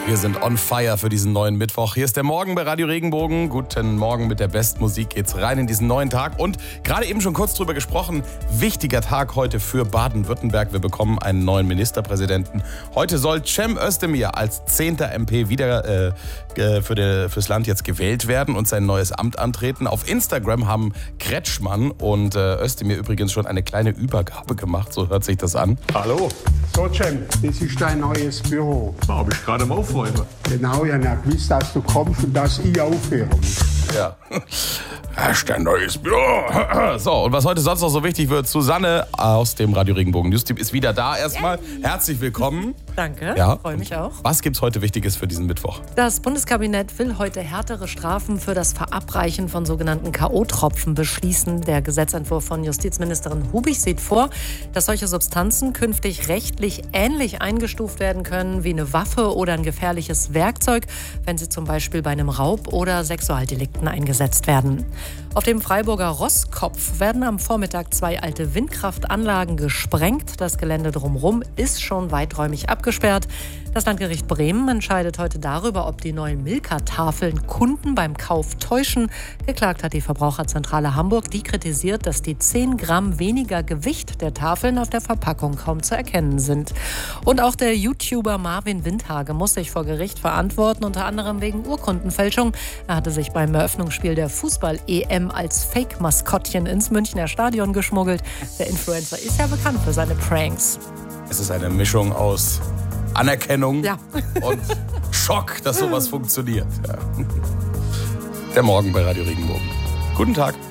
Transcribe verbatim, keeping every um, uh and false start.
Wir sind on fire für diesen neuen Mittwoch. Hier ist der Morgen bei Radio Regenbogen. Guten Morgen mit der Bestmusik geht's rein in diesen neuen Tag. Und gerade eben schon kurz drüber gesprochen, wichtiger Tag heute für Baden-Württemberg. Wir bekommen einen neuen Ministerpräsidenten. Heute soll Cem Özdemir als zehnter M P wieder äh, für die, fürs Land jetzt gewählt werden und sein neues Amt antreten. Auf Instagram haben Kretschmann und äh, Özdemir übrigens schon eine kleine Übergabe gemacht. So hört sich das an. Hallo. So, Cem, das ist dein neues Büro. Da habe ich gerade mal aufräumen. Genau, ich habe ja gewusst, dass du kommst und dass ich aufhören muss. Ja. Das ist dein neues Büro. So, und was heute sonst noch so wichtig wird, Susanne aus dem Radio Regenbogen Newsteam ist wieder da erstmal. Herzlich willkommen. Danke, ja. Freue mich auch. Was gibt's heute Wichtiges für diesen Mittwoch? Das Bundeskabinett will heute härtere Strafen für das Verabreichen von sogenannten K O-Tropfen beschließen. Der Gesetzentwurf von Justizministerin Hubig sieht vor, dass solche Substanzen künftig rechtlich ähnlich eingestuft werden können wie eine Waffe oder ein gefährliches Werkzeug, wenn sie zum Beispiel bei einem Raub oder Sexualdelikten eingesetzt werden. Auf dem Freiburger Rosskopf werden am Vormittag zwei alte Windkraftanlagen gesprengt. Das Gelände drumherum ist schon weiträumig abgesperrt. Das Landgericht Bremen entscheidet heute darüber, ob die neuen Milka-Tafeln Kunden beim Kauf täuschen. Geklagt hat die Verbraucherzentrale Hamburg. Die kritisiert, dass die zehn Gramm weniger Gewicht der Tafeln auf der Verpackung kaum zu erkennen sind. Und auch der YouTuber Marvin Windhage muss sich vor Gericht verantworten, unter anderem wegen Urkundenfälschung. Er hatte sich beim Eröffnungsspiel der Fußball-E M als Fake-Maskottchen ins Münchner Stadion geschmuggelt. Der Influencer ist ja bekannt für seine Pranks. Es ist eine Mischung aus Anerkennung ja. und Schock, dass sowas funktioniert. Ja. Der Morgen bei Radio Regenbogen. Guten Tag.